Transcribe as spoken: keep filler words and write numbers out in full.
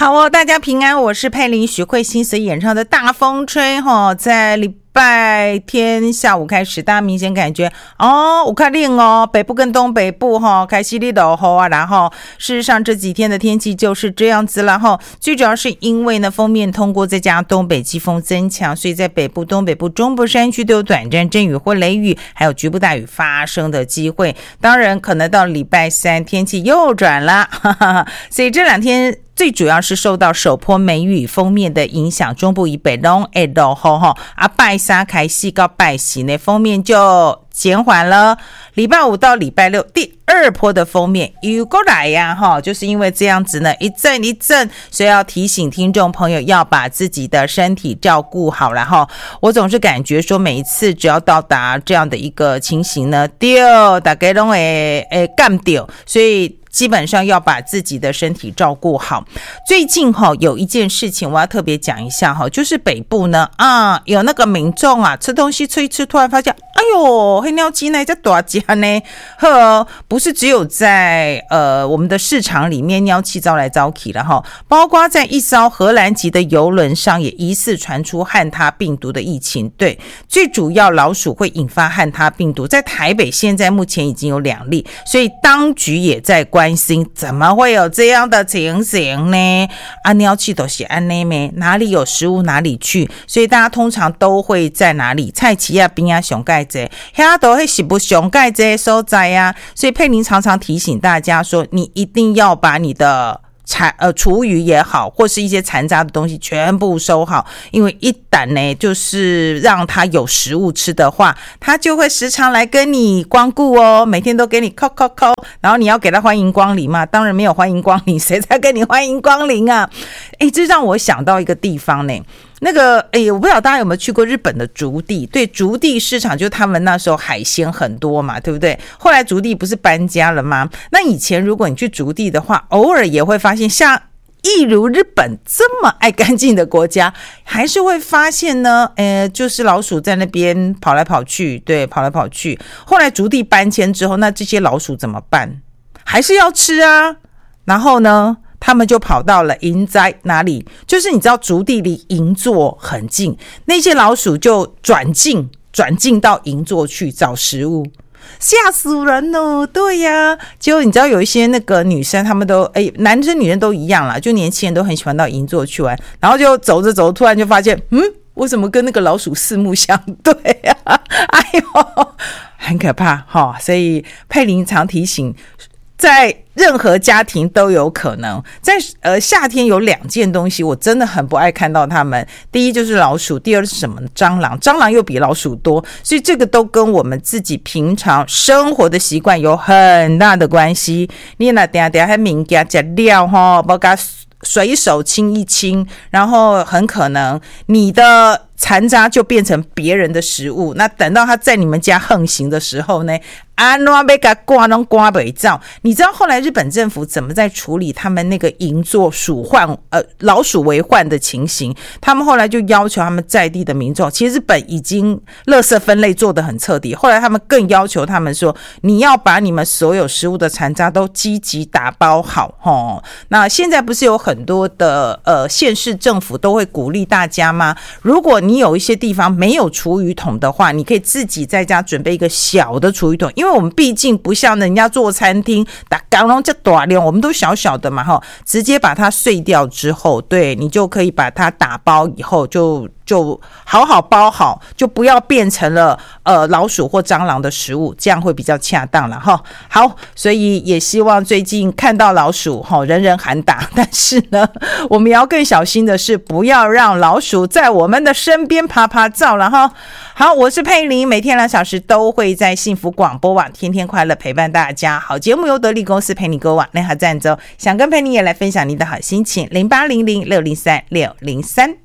好哦，大家平安，我是佩玲。许慧欣所演唱的大风吹齁，在礼拜天下午开始，大家明显感觉哦，有点冷哦，北部跟东北部齁开始在落雨啊，然后事实上这几天的天气就是这样子了齁。最主要是因为呢锋面通过，再加上东北季风增强，所以在北部、东北部、中部山区都有短暂阵雨或雷雨，还有局部大雨发生的机会。当然，可能到礼拜三天气又转了，哈哈哈，所以这两天最主要是受到首波梅雨锋面的影响，中部以北都会落雨齁，啊拜三开始到拜四呢锋面就减缓了，礼拜五到礼拜六第二波的锋面又过来呀齁，就是因为这样子呢一阵一阵，所以要提醒听众朋友要把自己的身体照顾好了齁。我总是感觉说每一次只要到达这样的一个情形呢，丢大家都会诶干掉，所以基本上要把自己的身体照顾好。最近齁有一件事情我要特别讲一下齁，就是北部呢啊有那个民众啊吃东西吃一吃，突然发现哎呦黑鸟鸡那在大家呢，呵，不是只有在呃我们的市场里面鸟气招来招去了齁，包括在一艘荷兰籍的邮轮上也疑似传出汉他病毒的疫情。对，最主要老鼠会引发汉他病毒，在台北现在目前已经有两例，所以当局也在关心怎么会有这样的情形呢？啊，鸟气都是安内咩，哪里有食物哪里去，所以大家通常都会在哪里菜市啊边啊上盖这遐都会是不上盖这所在啊，所以佩玲常常提醒大家说，你一定要把你的残呃厨余也好，或是一些残渣的东西全部收好，因为一旦呢就是让它有食物吃的话，它就会时常来跟你光顾哦，每天都给你扣扣扣，然后你要给它欢迎光临嘛，当然没有欢迎光临，谁在跟你欢迎光临啊？诶，这让我想到一个地方呢，那个诶，我不知道大家有没有去过日本的竹地？对，竹地市场就是他们那时候海鲜很多嘛，对不对？后来竹地不是搬家了吗？那以前如果你去竹地的话，偶尔也会发现像一如日本这么爱干净的国家，还是会发现呢，呃，就是老鼠在那边跑来跑去，对，跑来跑去。后来竹地搬迁之后，那这些老鼠怎么办？还是要吃啊。然后呢，他们就跑到了银斋哪里？就是你知道竹地离银座很近，那些老鼠就转进转进到银座去找食物。吓死人了，对呀、啊，结果你知道有一些那个女生，她们都哎，男生女生都一样啦，就年轻人都很喜欢到银座去玩，然后就走着走着，突然就发现，嗯，我怎么跟那个老鼠四目相对啊？哎呦，很可怕哈、哦！所以佩玲常提醒，在任何家庭都有可能。在呃夏天有两件东西我真的很不爱看到它们，第一就是老鼠，第二是什么？蟑螂。蟑螂又比老鼠多，所以这个都跟我们自己平常生活的习惯有很大的关系。你那等下等下还物件吃了齁，不把随手清一清，然后很可能你的残渣就变成别人的食物，那等到他在你们家横行的时候呢，啊，那被他刮都刮不着。你知道后来日本政府怎么在处理他们那个银座鼠患呃老鼠为患的情形？他们后来就要求他们在地的民众，其实日本已经垃圾分类做得很彻底，后来他们更要求他们说，你要把你们所有食物的残渣都积极打包好齁。那现在不是有很多的呃县市政府都会鼓励大家吗？如果你有一些地方没有厨余桶的话，你可以自己在家准备一个小的厨余桶，因为我们毕竟不像人家做餐厅打刚刚这大量，我们都小小的嘛齁，直接把它碎掉之后，对，你就可以把它打包以后就就好好包好，就不要变成了呃老鼠或蟑螂的食物，这样会比较恰当了齁。好，所以也希望最近看到老鼠齁，人人喊打，但是呢，我们要更小心的是，不要让老鼠在我们的身边趴趴照了齁。好，我是佩玲，每天两小时都会在幸福广播网天天快乐陪伴大家。好节目由得力公司陪你购网联合赞助，想跟佩玲也来分享你的好心情，零八零零六零三六零三。